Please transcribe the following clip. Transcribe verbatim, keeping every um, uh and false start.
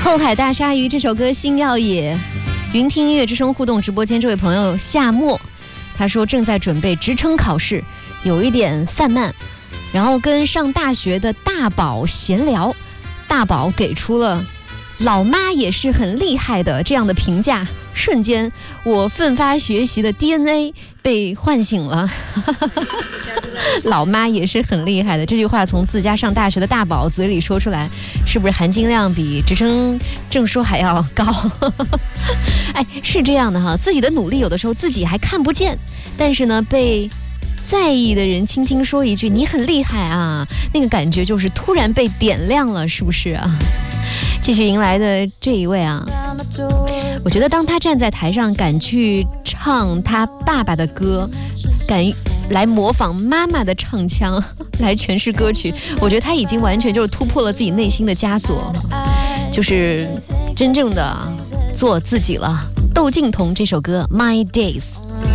后海大鲨鱼这首歌星耀野，云听音乐之声互动直播间这位朋友夏末，他说正在准备职称考试，有一点散漫，然后跟上大学的大宝闲聊，大宝给出了老妈也是很厉害的这样的评价，瞬间我奋发学习的 D N A 被唤醒了。老妈也是很厉害的，这句话从自家上大学的大宝嘴里说出来，是不是含金量比职称证书还要高？哎，是这样的哈，自己的努力有的时候自己还看不见，但是呢，被在意的人轻轻说一句你很厉害啊，那个感觉就是突然被点亮了，是不是啊？继续迎来的这一位啊，我觉得当他站在台上敢去唱他爸爸的歌，敢来模仿妈妈的唱腔来诠释歌曲，我觉得他已经完全就是突破了自己内心的枷锁，就是真正的做自己了。窦靖童这首歌 My Days。